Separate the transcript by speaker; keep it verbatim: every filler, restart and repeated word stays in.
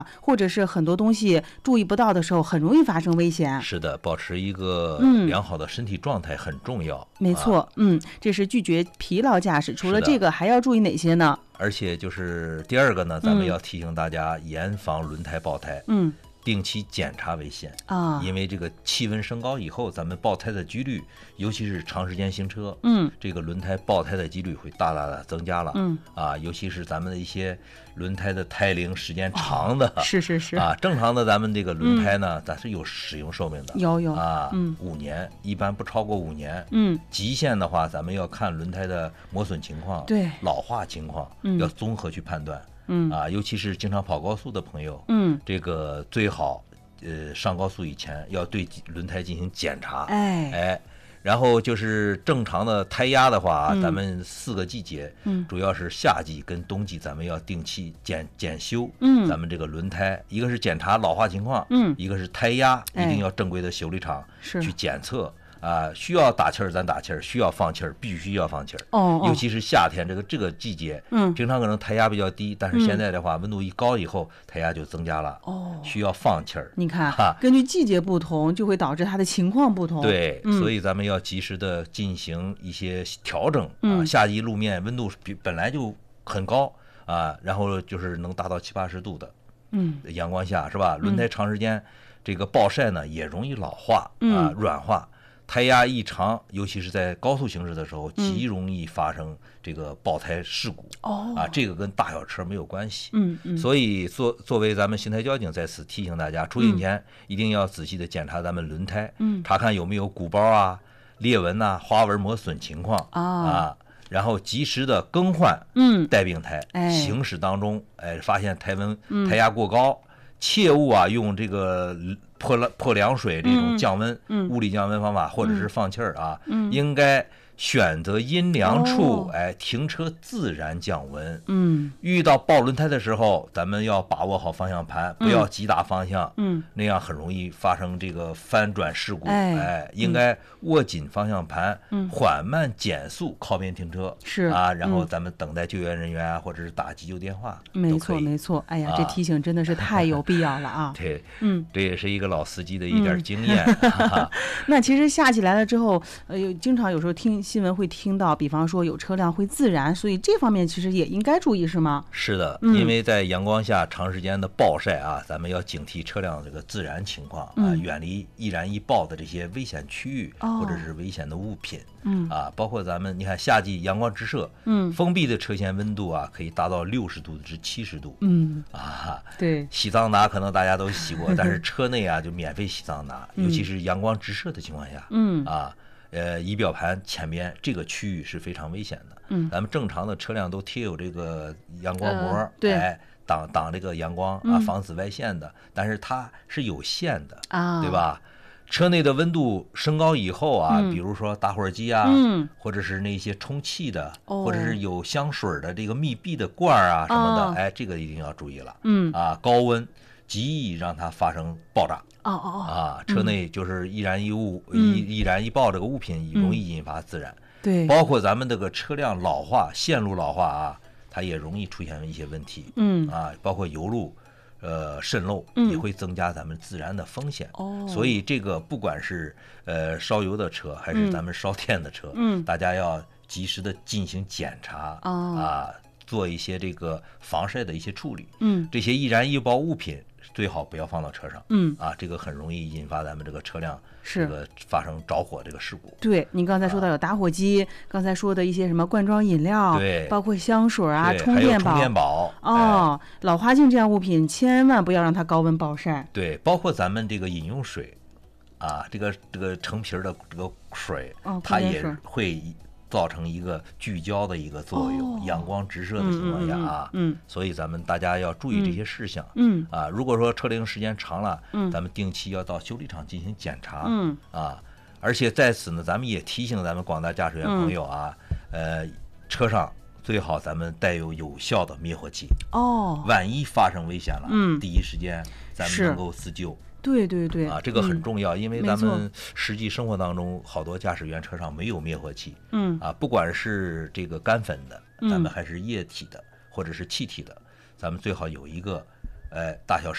Speaker 1: 或者是很多东西注意不到的时候，很容易发生危险。
Speaker 2: 是的，保持一个良好的身体状态很重要。
Speaker 1: 嗯、没错、啊，嗯，这是拒绝疲劳驾驶。除了这个，还要注意哪些呢？
Speaker 2: 而且就是第二个呢，咱们要提醒大家严防轮胎爆胎。
Speaker 1: 嗯。
Speaker 2: 定期检查为先
Speaker 1: 啊，
Speaker 2: 因为这个气温升高以后，咱们爆胎的几率，尤其是长时间行车，
Speaker 1: 嗯，
Speaker 2: 这个轮胎爆胎的几率会大大的增加了，
Speaker 1: 嗯
Speaker 2: 啊，尤其是咱们的一些轮胎的胎龄时间长的，
Speaker 1: 哦、是是是
Speaker 2: 啊，正常的咱们这个轮胎呢，嗯、咱是有使用寿命的，
Speaker 1: 有有
Speaker 2: 啊，
Speaker 1: 嗯，
Speaker 2: 五年一般不超过五年，
Speaker 1: 嗯，
Speaker 2: 极限的话，咱们要看轮胎的磨损情况，
Speaker 1: 对，
Speaker 2: 老化情况，
Speaker 1: 嗯、
Speaker 2: 要综合去判断，
Speaker 1: 嗯
Speaker 2: 啊，尤其是经常跑高速的朋友，
Speaker 1: 嗯，
Speaker 2: 这个最好。呃，上高速以前要对轮胎进行检查，
Speaker 1: 哎
Speaker 2: 哎，然后就是正常的胎压的话，
Speaker 1: 嗯、
Speaker 2: 咱们四个季节，
Speaker 1: 嗯，
Speaker 2: 主要是夏季跟冬季，咱们要定期检检修，
Speaker 1: 嗯，
Speaker 2: 咱们这个轮胎，一个是检查老化情况，
Speaker 1: 嗯，
Speaker 2: 一个是胎压，
Speaker 1: 哎、
Speaker 2: 一定要正规的修理厂
Speaker 1: 是
Speaker 2: 去检测。啊，需要打气儿咱打气儿，需要放气儿必须要放气儿。
Speaker 1: 哦，
Speaker 2: 尤其是夏天这个这个季节，
Speaker 1: 嗯，
Speaker 2: 平常可能胎压比较低，但是现在的话，温度一高以后，胎压就增加了。
Speaker 1: 哦，
Speaker 2: 需要放气儿。
Speaker 1: 你看，根据季节不同，就会导致它的情况不同。
Speaker 2: 对，
Speaker 1: 嗯、
Speaker 2: 所以咱们要及时的进行一些调整。
Speaker 1: 嗯、
Speaker 2: 啊，夏季路面温度比本来就很高啊，然后就是能达到七八十度的，
Speaker 1: 嗯，
Speaker 2: 阳光下是吧？轮胎长时间这个暴晒呢，也容易老化啊，
Speaker 1: 嗯、
Speaker 2: 软化。胎压异常，尤其是在高速行驶的时候，极容易发生这个爆胎事故。
Speaker 1: 哦、
Speaker 2: 啊，这个跟大小车没有关系。
Speaker 1: 嗯嗯。
Speaker 2: 所以作作为咱们邢台交警在此提醒大家，出行前一定要仔细的检查咱们轮胎，
Speaker 1: 嗯，
Speaker 2: 查看有没有鼓包啊、裂纹呐、啊、花纹磨损情况
Speaker 1: 啊。
Speaker 2: 啊然后及时的更换
Speaker 1: 嗯
Speaker 2: 带病胎。
Speaker 1: 哎，
Speaker 2: 行驶当中，哎，发现胎温、胎压过高，嗯、切勿啊用这个。泼泼凉水这种降温、
Speaker 1: 嗯、
Speaker 2: 物理降温方法，或者是放气儿啊，
Speaker 1: 嗯、
Speaker 2: 应该选择阴凉处，
Speaker 1: 哦、
Speaker 2: 哎，停车自然降温。
Speaker 1: 嗯，
Speaker 2: 遇到爆轮胎的时候，咱们要把握好方向盘，不要急打方向，
Speaker 1: 嗯，
Speaker 2: 那样很容易发生这个翻转事故。
Speaker 1: 哎，
Speaker 2: 哎应该握紧方向盘，
Speaker 1: 嗯，
Speaker 2: 缓慢减速靠边停车。
Speaker 1: 是
Speaker 2: 啊，然后咱们等待救援人员啊，或者是打急救电话。
Speaker 1: 没错，没错。哎呀，
Speaker 2: 啊、
Speaker 1: 这提醒真的是太有必要了啊！
Speaker 2: 对，
Speaker 1: 嗯，
Speaker 2: 这也是一个老司机的一点经验。
Speaker 1: 嗯、那其实下起来了之后，呃，经常有时候听新闻会听到，比方说有车辆会自燃，所以这方面其实也应该注意，是吗？
Speaker 2: 是的，
Speaker 1: 嗯、
Speaker 2: 因为在阳光下长时间的暴晒啊，咱们要警惕车辆这个自燃情况啊，
Speaker 1: 嗯、
Speaker 2: 远离易燃易爆的这些危险区域、
Speaker 1: 哦、
Speaker 2: 或者是危险的物品。
Speaker 1: 嗯
Speaker 2: 啊，包括咱们你看夏季阳光直射，
Speaker 1: 嗯，
Speaker 2: 封闭的车前温度啊可以达到六十度至七十度。
Speaker 1: 嗯
Speaker 2: 啊，
Speaker 1: 对，
Speaker 2: 洗桑拿可能大家都洗过，但是车内啊就免费洗桑拿，
Speaker 1: 嗯、
Speaker 2: 尤其是阳光直射的情况下，
Speaker 1: 嗯
Speaker 2: 啊。呃，仪表盘前边这个区域是非常危险的。
Speaker 1: 嗯，
Speaker 2: 咱们正常的车辆都贴有这个阳光膜，
Speaker 1: 呃、对，
Speaker 2: 哎，挡挡这个阳光啊，防紫外线的。嗯、但是它是有限的
Speaker 1: 啊，
Speaker 2: 对吧？车内的温度升高以后啊，
Speaker 1: 嗯、
Speaker 2: 比如说打火机啊，
Speaker 1: 嗯，
Speaker 2: 或者是那些充气的，
Speaker 1: 哦、
Speaker 2: 或者是有香水的这个密闭的罐啊什么的，
Speaker 1: 哦、
Speaker 2: 哎，这个一定要注意了。
Speaker 1: 嗯，
Speaker 2: 啊，高温极易让它发生爆炸。
Speaker 1: 哦哦哦！
Speaker 2: 啊，车内就是易燃易物、
Speaker 1: 嗯、
Speaker 2: 易易燃易爆这个物品容易引发自燃。
Speaker 1: 嗯、对，
Speaker 2: 包括咱们这个车辆老化、线路老化啊，它也容易出现一些问题。
Speaker 1: 嗯
Speaker 2: 啊，包括油路、呃渗漏也会增加咱们自燃的风险。
Speaker 1: 哦，
Speaker 2: 所以这个不管是呃烧油的车还是咱们烧电的车，
Speaker 1: 嗯，
Speaker 2: 大家要及时的进行检查、
Speaker 1: 哦、
Speaker 2: 啊，做一些这个防晒的一些处理。
Speaker 1: 嗯，
Speaker 2: 这些易燃易爆物品。最好不要放到车上，
Speaker 1: 嗯
Speaker 2: 啊，这个很容易引发咱们这个车辆
Speaker 1: 是
Speaker 2: 这个发生着火这个事故。
Speaker 1: 对，您刚才说到有打火机，啊、刚才说的一些什么罐装饮料，
Speaker 2: 对，
Speaker 1: 包括香水啊、
Speaker 2: 充
Speaker 1: 电宝、
Speaker 2: 充电宝
Speaker 1: 哦，
Speaker 2: 哎、
Speaker 1: 老花镜这样物品千万不要让它高温暴晒。
Speaker 2: 对，包括咱们这个饮用水，啊，这个这个成瓶的这个水，
Speaker 1: 哦、
Speaker 2: 它也会造成一个聚焦的一个作用，
Speaker 1: 哦、
Speaker 2: 阳光直射的情况下啊，
Speaker 1: 嗯，嗯嗯
Speaker 2: 所以咱们大家要注意这些事项，
Speaker 1: 嗯
Speaker 2: 啊，如果说车龄时间长了，
Speaker 1: 嗯，
Speaker 2: 咱们定期要到修理厂进行检查，
Speaker 1: 嗯，
Speaker 2: 啊，而且在此呢，咱们也提醒咱们广大驾驶员朋友啊，
Speaker 1: 嗯、
Speaker 2: 呃，车上最好咱们带有有效的灭火器，
Speaker 1: 哦，
Speaker 2: 万一发生危险了，
Speaker 1: 嗯，
Speaker 2: 第一时间咱们能够自救。
Speaker 1: 对对对
Speaker 2: 啊，这个很重要，
Speaker 1: 嗯、
Speaker 2: 因为咱们实际生活当中好多驾驶员车上没有灭火器，
Speaker 1: 嗯
Speaker 2: 啊，不管是这个干粉的，
Speaker 1: 嗯、
Speaker 2: 咱们还是液体的，或者是气体的，咱们最好有一个，呃，大小